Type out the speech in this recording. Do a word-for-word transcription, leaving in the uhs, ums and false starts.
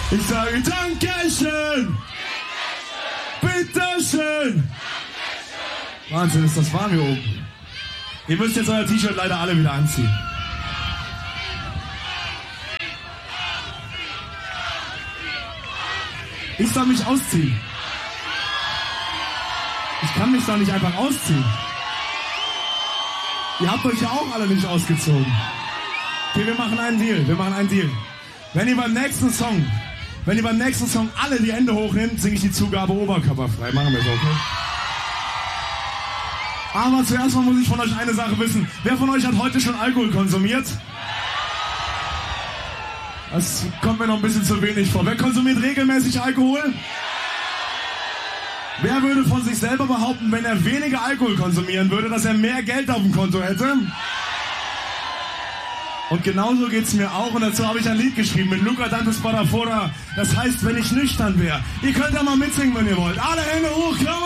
Ich sage Dankeschön. Bitteschön. Wahnsinn, ist das warm hier oben. Ihr müsst jetzt euer T-Shirt leider alle wieder anziehen. Ich soll mich ausziehen. Ich kann mich doch nicht einfach ausziehen. Ihr habt euch ja auch alle nicht ausgezogen. Okay, wir machen einen Deal. Wir machen einen Deal. Wenn ihr beim nächsten Song, wenn ihr beim nächsten Song alle die Hände hochnimmt, singe ich die Zugabe oberkörperfrei. Machen wir so, okay? Aber zuerst mal muss ich von euch eine Sache wissen. Wer von euch hat heute schon Alkohol konsumiert? Das kommt mir noch ein bisschen zu wenig vor. Wer konsumiert regelmäßig Alkohol? Wer würde von sich selber behaupten, wenn er weniger Alkohol konsumieren würde, dass er mehr Geld auf dem Konto hätte? Und genauso geht's mir auch. Und dazu habe ich ein Lied geschrieben mit Luca Dante Spadafora. Das heißt, wenn ich nüchtern wäre. Ihr könnt ja mal mitsingen, wenn ihr wollt. Alle Hände hoch, komm!